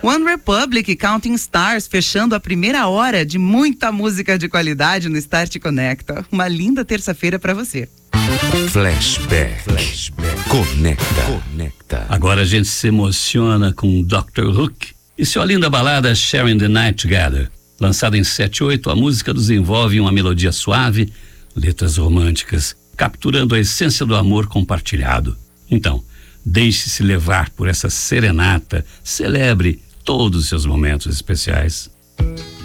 One Republic e Counting Stars fechando a primeira hora de muita música de qualidade no Start Conecta. Uma linda terça-feira para você. Flashback. Conecta. Agora a gente se emociona com Dr. Hook e sua linda balada Sharing the Night Together. Lançada em 78, a música desenvolve uma melodia suave, letras românticas, capturando a essência do amor compartilhado. Então, deixe-se levar por essa serenata, celebre todos os seus momentos especiais.